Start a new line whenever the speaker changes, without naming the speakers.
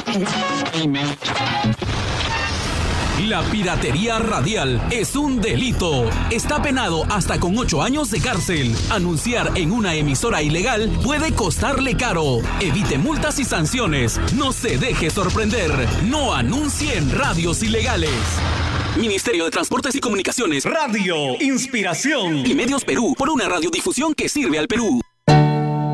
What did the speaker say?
La piratería radial es un delito. Está penado hasta con 8 años de cárcel. Anunciar en una emisora ilegal puede costarle caro. Evite multas y sanciones. No se deje sorprender. No anuncie en radios ilegales. Ministerio de Transportes y Comunicaciones.
Radio Inspiración
Y Medios Perú, por una radiodifusión que sirve al Perú.